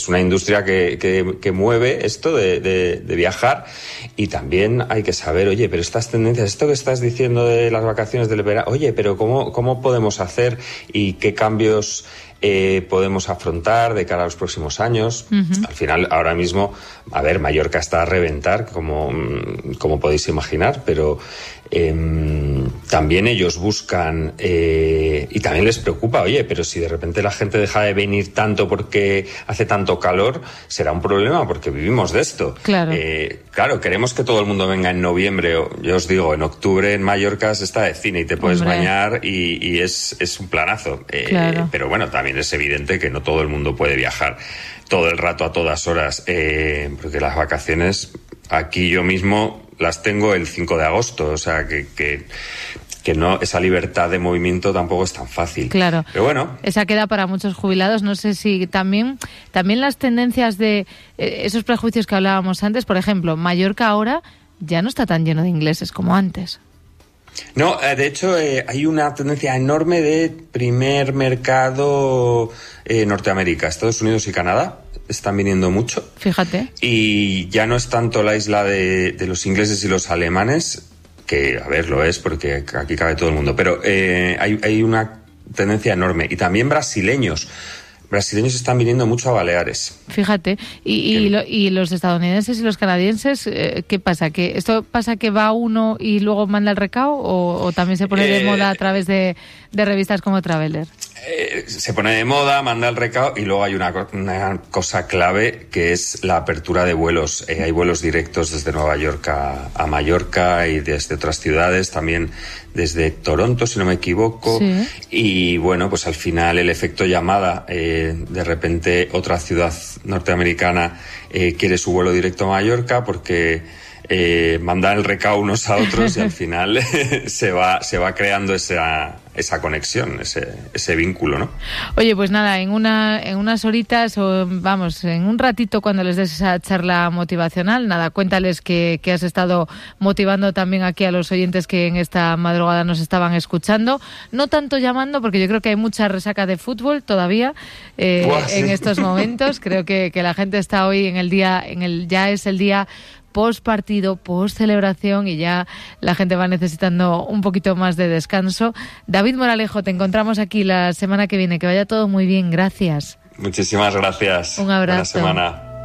es una industria que mueve esto de viajar, y también hay que saber, oye, pero estas tendencias, esto que estás diciendo de las vacaciones del verano, oye, pero ¿cómo podemos hacer y qué cambios podemos afrontar de cara a los próximos años? Al final, ahora mismo, a ver, Mallorca está a reventar, como podéis imaginar, pero también ellos buscan y también les preocupa, oye, pero si de repente la gente deja de venir tanto porque hace tanto calor, será un problema porque vivimos de esto. Claro. Claro, queremos que todo el mundo venga en noviembre, yo os digo, en octubre en Mallorca se está de cine y te puedes bañar y es un planazo. Claro. Pero bueno, también es evidente que no todo el mundo puede viajar todo el rato a todas horas, porque las vacaciones aquí yo mismo las tengo el 5 de agosto, o sea que no, esa libertad de movimiento tampoco es tan fácil. Claro. Pero bueno. Esa queda para muchos jubilados. No sé si también las tendencias de esos prejuicios que hablábamos antes, por ejemplo, Mallorca ahora ya no está tan lleno de ingleses como antes. No, de hecho hay una tendencia enorme de primer mercado Norteamérica, Estados Unidos y Canadá. Están viniendo mucho. Fíjate. Y ya no es tanto la isla de los ingleses y los alemanes, que, a ver, lo es porque aquí cabe todo el mundo, pero hay una tendencia enorme. Y también brasileños están viniendo mucho a Baleares. Fíjate. Y los estadounidenses y los canadienses, ¿qué pasa? ¿Que esto pasa que va uno y luego manda el recao o también se pone de moda a través de revistas como Traveler? Se pone de moda, manda el recao, y luego hay una cosa clave que es la apertura de vuelos. Hay vuelos directos desde Nueva York a Mallorca y desde otras ciudades, también desde Toronto, si no me equivoco. Sí. Y bueno, pues al final el efecto llamada, de repente otra ciudad norteamericana quiere su vuelo directo a Mallorca porque mandan el recao unos a otros y al final se va creando esa conexión, ese vínculo, ¿no? Oye, pues nada, en unas horitas en un ratito cuando les des esa charla motivacional, nada, cuéntales que has estado motivando también aquí a los oyentes que en esta madrugada nos estaban escuchando, no tanto llamando porque yo creo que hay mucha resaca de fútbol todavía en estos momentos. Creo que la gente está hoy ya es el día post partido, post celebración, y ya la gente va necesitando un poquito más de descanso. David Moralejo, te encontramos aquí la semana que viene. Que vaya todo muy bien, gracias. Muchísimas gracias. Un abrazo. Buena semana.